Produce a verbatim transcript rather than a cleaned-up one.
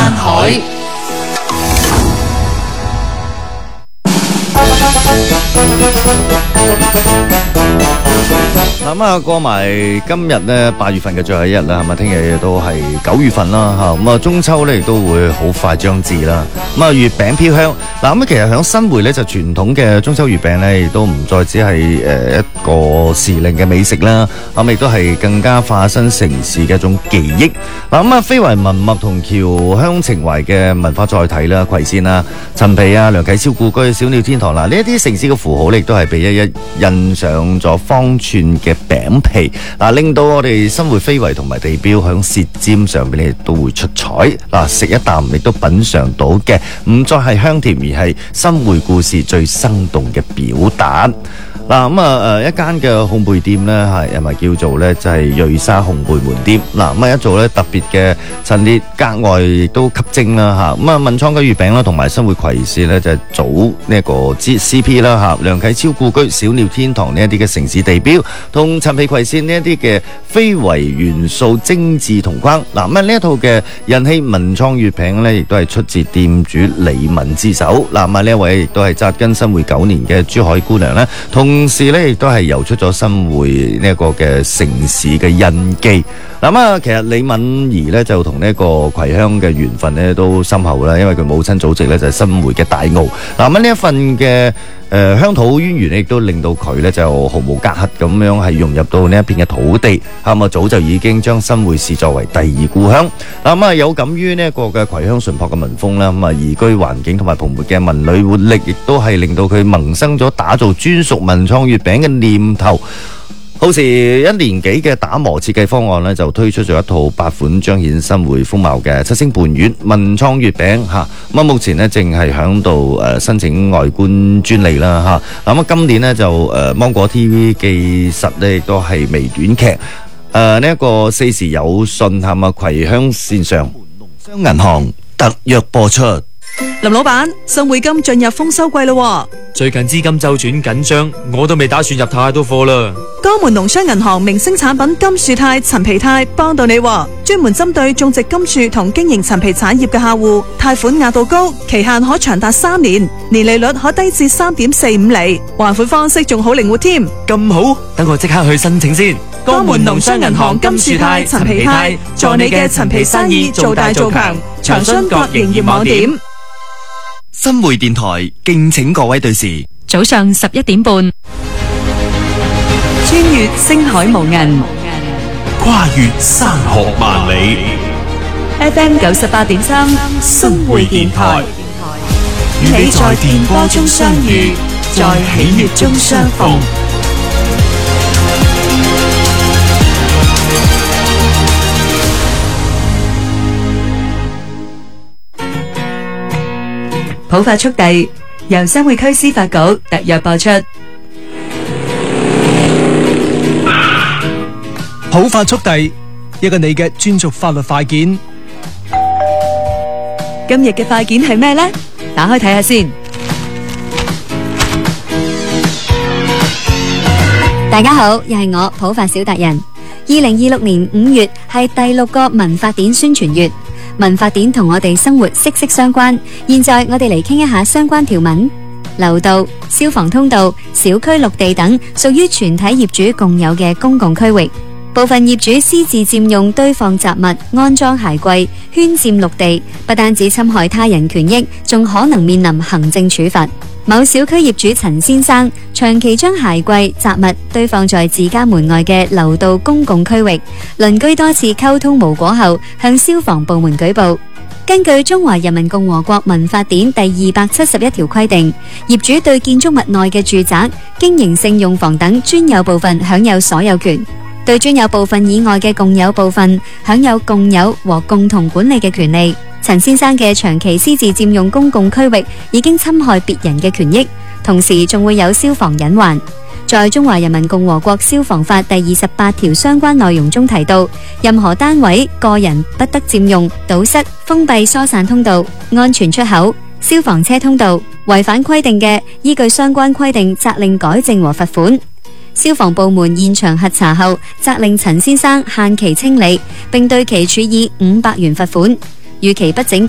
海。 咁啊，過埋今日咧八月份嘅最後一日啦，係咪？聽日都係九月份啦，吓咁啊，中秋咧亦都會好快將至啦。咁啊，月餅飄香嗱，咁其實響新會咧就傳統嘅中秋月餅咧，亦都唔再只係誒一個時令嘅美食啦，咁亦都係更加化身城市嘅一種記憶。嗱，咁啊，非遺文物同僑鄉情懷嘅文化載體啦，葵扇啊、陳皮啊、梁啟超故居、小鳥天堂嗱，呢一啲城市嘅符號咧，亦都係被一一印上咗方寸嘅餅皮嗱，令到我哋新會非遺同埋地標響舌尖上邊咧都會出彩嗱，食一啖亦都品嘗到嘅，唔再係香甜，而係新會故事最生動嘅表達。嗱，咁啊誒一間嘅烘焙店咧係係咪叫做咧就係瑞莎烘焙門店嗱，咁啊一做咧特別嘅陳列，格外亦都吸睛啦嚇。咁啊文創嘅月餅啦，同埋新會葵扇咧就係組呢一個 C P 啦嚇。梁啟超故居、小鳥天堂呢一啲嘅城市地標，同陳皮葵扇呢一啲嘅非遺元素精緻同框嗱。咁啊呢一套嘅人氣文創月餅咧，亦都係出自店主李敏之手嗱。咁啊呢一位亦都係紮根新會九年嘅珠海姑娘咧，同同時咧，亦都係游出咗新會呢一個嘅城市嘅印記。嗱啊，其實李敏儀咧就同呢一個葵鄉嘅緣分咧都深厚啦，因為佢母親祖籍咧就係新會嘅大澳。嗱咁呢一份嘅誒鄉土淵源，亦都令到佢咧就毫無隔閡咁樣係融入到呢一片嘅土地。咁啊，早就已經將新會視作為第二故鄉。嗱咁啊，有感於呢一個嘅葵鄉淳樸嘅民風啦，咁啊宜居環境同埋蓬勃嘅文旅活力，亦都係令到佢萌生咗打造專屬文創月餅嘅念頭。好似一年幾嘅打磨設計方案呢，就推出咗一套八款彰顯新會風貌嘅七星半月文創月餅嚇。咁啊，目前呢，正係響度誒申請外觀專利啦嚇。咁啊，今年呢，就誒芒果 T V 記實呢，亦都係微短劇誒呢一個四時有信係嘛，葵鄉線上農商銀行特約播出。 林老闆，新會金進入豐收季咯， 最近資金周轉緊張，我都未打算入太多貨啦。 江門農商銀行明星產品金樹肽、陳皮肽幫到你，專門針對種植金樹同經營陳皮產業嘅客戶，貸款額度高，期限可長達三年，年利率可低至三點四五厘，還款方式仲好靈活添。 咁好，等我即刻去申請先。 江門農商銀行金樹肽、陳皮肽，助你嘅陳皮生意做大做強。長春各營業網點。 新會電台敬請各位對視， 早上十一點半， 穿越星海無垠， 跨越山河萬里。 F M 九十八點三，新會電台，與你在電波中相遇，在喜悅中相逢。普法速遞由新會區司法局特約播出。 普法速遞，一個你嘅專屬法律快件。 今日嘅快件係咩呢？打開睇下先。 大家好，又係我普法小達人。二零二六年五月係第六個民法典宣傳月。民法典同我哋生活息息相關，現在我哋嚟傾一下相關條文。樓道、消防通道、小區綠地等屬於全體業主共有嘅公共區域，部分業主私自佔用堆放雜物、安裝鞋櫃、圈佔綠地，不單止侵害他人權益，仲可能面臨行政處罰。某小區業主陳先生長期將鞋櫃、雜物堆放在自家門外嘅樓道公共區域，鄰居多次溝通無果後，向消防部門舉報。根據《中華人民共和國民法典》第二百七十一條規定，業主對建築物內嘅住宅、經營性用房等專有部分享有所有權，對專有部分以外嘅共有部分享有共有和共同管理嘅權利。陳先生嘅長期私自佔用公共區域已經侵害別人嘅權益，同時仲會有消防隱患。在中華人民共和國消防法第二十八條相關內容中提到，任何單位、個人不得佔用、堵塞、封閉疏散通道、安全出口、消防車通道，違反規定嘅，依據相關規定責令改正和罰款。消防部門現場核查後，責令陳先生限期清理，並對其處以五百元罰款。逾期不整